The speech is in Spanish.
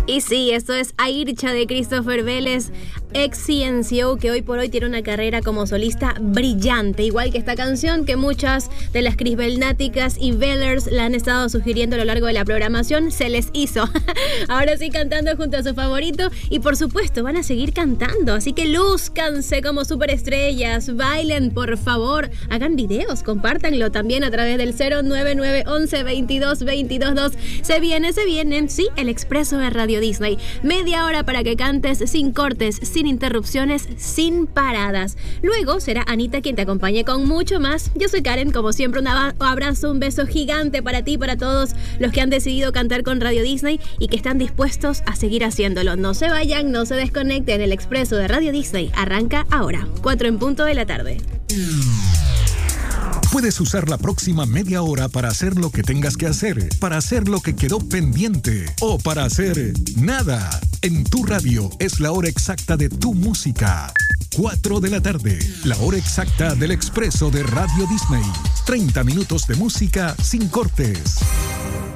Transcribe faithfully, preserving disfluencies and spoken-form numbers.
Y sí, esto es Aircha de Christopher Vélez, ex C N C O, que hoy por hoy tiene una carrera como solista brillante, igual que esta canción que muchas de las Crisbelnáticas y Vélers la han estado sugiriendo a lo largo de la programación, se les hizo. Ahora sí cantando junto a su favorito y por supuesto van a seguir cantando, así que lúzcanse como superestrellas, bailen por favor, hagan videos, compártanlo también a través del cero nueve nueve once veintidós veintidós dos. Se viene, se viene, sí, el expreso de Radio Disney. Media hora para que cantes sin cortes, sin interrupciones, sin paradas. Luego será Anita quien te acompañe con mucho más. Yo soy Karen, como siempre un abrazo, un beso gigante para ti, para todos los que han decidido cantar con Radio Disney y que están dispuestos a seguir haciéndolo. No se vayan, no se desconecten, el expreso de Radio Disney arranca ahora, cuatro en punto de la tarde. Puedes usar la próxima media hora para hacer lo que tengas que hacer, para hacer lo que quedó pendiente o para hacer nada. En tu radio es la hora exacta de tu música. cuatro de la tarde, la hora exacta del expreso de Radio Disney. treinta minutos de música sin cortes.